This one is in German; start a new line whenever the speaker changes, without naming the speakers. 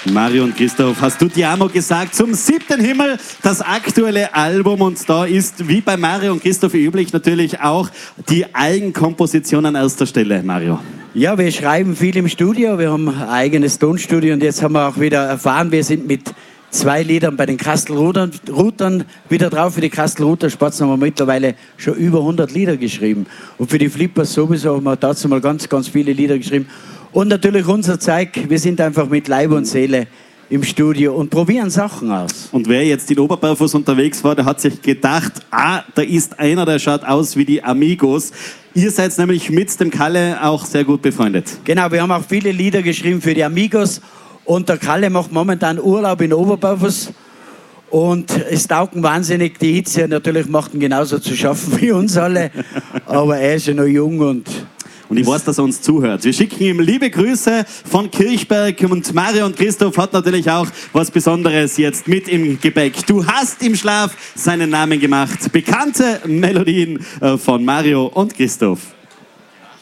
Mario und Christoph, hast du Ti amo gesagt zum 7. Himmel, das aktuelle Album. Und da ist, wie bei Mario und Christoph üblich, natürlich auch die Eigenkomposition an erster Stelle, Mario.
Ja, wir schreiben viel im Studio, wir haben ein eigenes Tonstudio und jetzt haben wir auch wieder erfahren, wir sind mit 2 Liedern bei den Kastelrutern wieder drauf. Für die Kastelruter Spatzen haben wir mittlerweile schon über 100 Lieder geschrieben. Und für die Flippers sowieso haben wir dazu mal ganz, ganz viele Lieder geschrieben. Und natürlich unser Zeug, wir sind einfach mit Leib und Seele im Studio und probieren Sachen aus.
Und wer jetzt in Oberbarfuß unterwegs war, der hat sich gedacht, da ist einer, der schaut aus wie die Amigos. Ihr seid nämlich mit dem Kalle auch sehr gut befreundet.
Genau, wir haben auch viele Lieder geschrieben für die Amigos. Und der Kalle macht momentan Urlaub in Oberbarfuß. Und es taugen wahnsinnig die Hitze. Natürlich macht ihn genauso zu schaffen wie uns alle. Aber er ist ja noch jung und
ich weiß, dass er uns zuhört. Wir schicken ihm liebe Grüße von Kirchberg und Mario und Christoph hat natürlich auch was Besonderes jetzt mit im Gepäck. Du hast im Schlaf seinen Namen gemacht. Bekannte Melodien von Mario und Christoph.